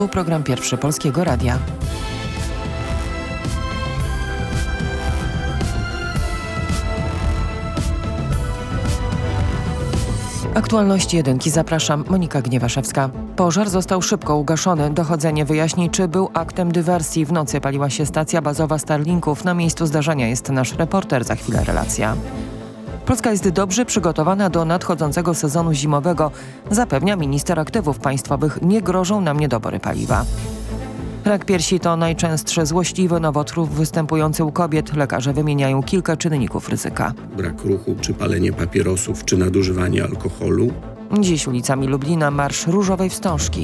Program pierwszy Polskiego Radia. Aktualności jedynki, zapraszam, Monika Gniewaszewska. Pożar został szybko ugaszony. Dochodzenie wyjaśni, czy był aktem dywersji. W nocy paliła się stacja bazowa Starlinków. Na miejscu zdarzenia jest nasz reporter, za chwilę relacja. Polska jest dobrze przygotowana do nadchodzącego sezonu zimowego, zapewnia minister aktywów państwowych. Nie grożą nam niedobory paliwa. Rak piersi to najczęstszy złośliwy nowotwór występujący u kobiet. Lekarze wymieniają kilka czynników ryzyka. Brak ruchu, czy palenie papierosów, czy nadużywanie alkoholu. Dziś ulicami Lublina marsz Różowej Wstążki.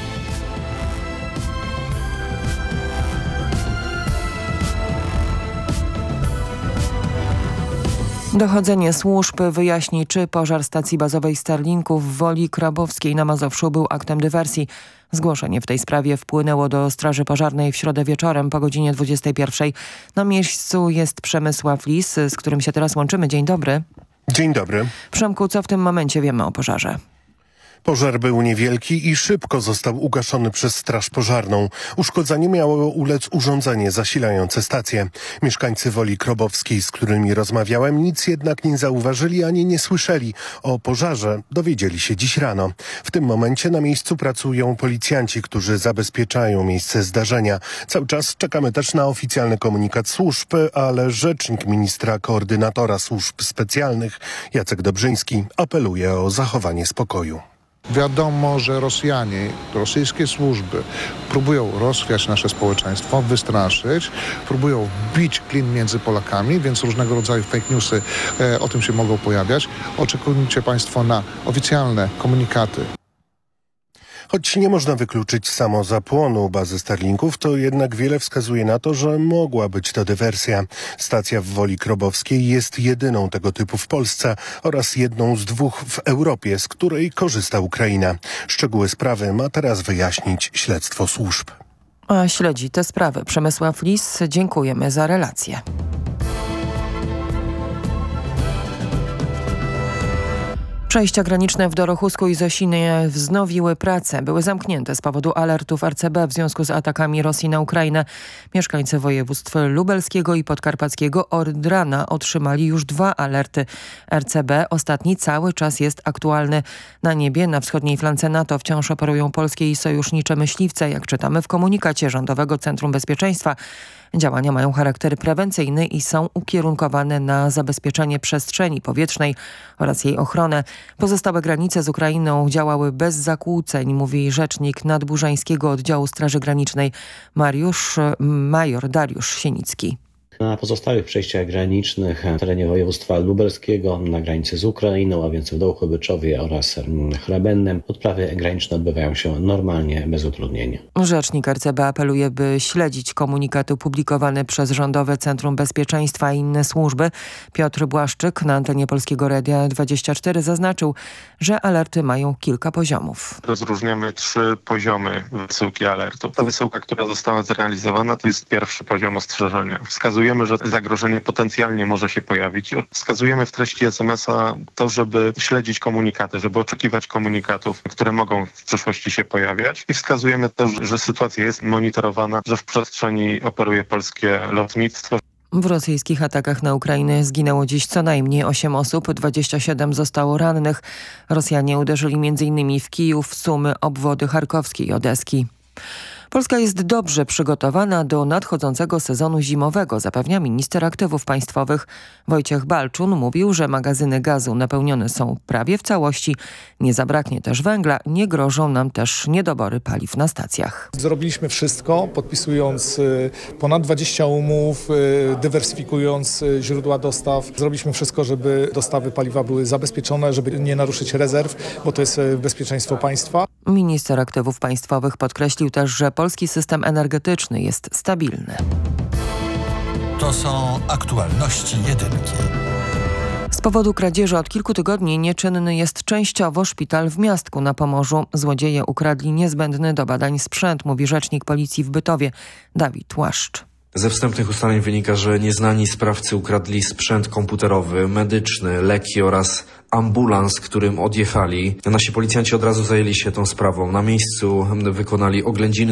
Dochodzenie służb wyjaśni, czy pożar stacji bazowej Starlinków w Woli Krabowskiej na Mazowszu był aktem dywersji. Zgłoszenie w tej sprawie wpłynęło do Straży Pożarnej w środę wieczorem po godzinie 21. Na miejscu jest Przemysław Lis, z którym się teraz łączymy. Dzień dobry. Dzień dobry. Przemku, co w tym momencie wiemy o pożarze? Pożar był niewielki i szybko został ugaszony przez Straż Pożarną. Uszkodzeniu miało ulec urządzenie zasilające stację. Mieszkańcy Woli Krobowskiej, z którymi rozmawiałem, nic jednak nie zauważyli ani nie słyszeli. O pożarze dowiedzieli się dziś rano. W tym momencie na miejscu pracują policjanci, którzy zabezpieczają miejsce zdarzenia. Cały czas czekamy też na oficjalny komunikat służb, ale rzecznik ministra koordynatora służb specjalnych Jacek Dobrzyński apeluje o zachowanie spokoju. Wiadomo, że Rosjanie, rosyjskie służby próbują rozchwiać nasze społeczeństwo, wystraszyć, próbują wbić klin między Polakami, więc różnego rodzaju fake newsy o tym się mogą pojawiać. Oczekujcie Państwo na oficjalne komunikaty. Choć nie można wykluczyć samozapłonu bazy Starlinków, to jednak wiele wskazuje na to, że mogła być to dywersja. Stacja w Woli Krobowskiej jest jedyną tego typu w Polsce oraz jedną z dwóch w Europie, z której korzysta Ukraina. Szczegóły sprawy ma teraz wyjaśnić śledztwo służb. A śledzi tę sprawę Przemysław Lis. Dziękujemy za relację. Przejścia graniczne w Dorochusku i Zosinie wznowiły pracę. Były zamknięte z powodu alertów RCB w związku z atakami Rosji na Ukrainę. Mieszkańcy województw lubelskiego i podkarpackiego od rana otrzymali już 2 alerty RCB. Ostatni cały czas jest aktualny. Na niebie na wschodniej flance NATO wciąż operują polskie i sojusznicze myśliwce, jak czytamy w komunikacie Rządowego Centrum Bezpieczeństwa. Działania mają charakter prewencyjny i są ukierunkowane na zabezpieczenie przestrzeni powietrznej oraz jej ochronę. Pozostałe granice z Ukrainą działały bez zakłóceń, mówi rzecznik Nadburzańskiego Oddziału Straży Granicznej major Dariusz Sienicki. Na pozostałych przejściach granicznych w terenie województwa lubelskiego, na granicy z Ukrainą, a więc w Dołchobyczowie oraz Hrabennem, odprawy graniczne odbywają się normalnie, bez utrudnień. Rzecznik RCB apeluje, by śledzić komunikaty publikowane przez Rządowe Centrum Bezpieczeństwa i inne służby. Piotr Błaszczyk na antenie Polskiego Radia 24 zaznaczył, że alerty mają kilka poziomów. Rozróżniamy 3 poziomy wysyłki alertu. Ta wysyłka, która została zrealizowana, to jest pierwszy poziom ostrzeżenia. Wskazujemy, że zagrożenie potencjalnie może się pojawić. Wskazujemy w treści SMS-a to, żeby śledzić komunikaty, żeby oczekiwać komunikatów, które mogą w przyszłości się pojawiać. I wskazujemy też, że sytuacja jest monitorowana, że w przestrzeni operuje polskie lotnictwo. W rosyjskich atakach na Ukrainę zginęło dziś co najmniej 8 osób, 27 zostało rannych. Rosjanie uderzyli m.in. w Kijów, Sumy, obwody charkowskie i odeski. Polska jest dobrze przygotowana do nadchodzącego sezonu zimowego, zapewnia minister aktywów państwowych. Wojciech Balczun mówił, że magazyny gazu napełnione są prawie w całości. Nie zabraknie też węgla, nie grożą nam też niedobory paliw na stacjach. Zrobiliśmy wszystko, podpisując ponad 20 umów, dywersyfikując źródła dostaw. Zrobiliśmy wszystko, żeby dostawy paliwa były zabezpieczone, żeby nie naruszyć rezerw, bo to jest bezpieczeństwo państwa. Minister aktywów państwowych podkreślił też, że polski system energetyczny jest stabilny. To są aktualności jedynki. Z powodu kradzieży od kilku tygodni nieczynny jest częściowo szpital w Miastku na Pomorzu. Złodzieje ukradli niezbędny do badań sprzęt, mówi rzecznik policji w Bytowie Dawid Łaszcz. Ze wstępnych ustaleń wynika, że nieznani sprawcy ukradli sprzęt komputerowy, medyczny, leki oraz ambulans, którym odjechali. Nasi policjanci od razu zajęli się tą sprawą. Na miejscu wykonali oględziny